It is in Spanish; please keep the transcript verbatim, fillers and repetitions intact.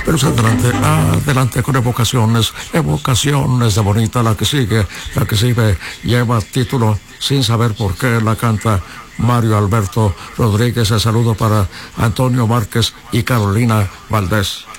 Pero adelante, adelante con evocaciones, evocaciones de bonita. La que sigue, la que sigue lleva título Sin saber por qué, la canta Mario Alberto Rodríguez. El saludo para Antonio Márquez y Carolina Valdés.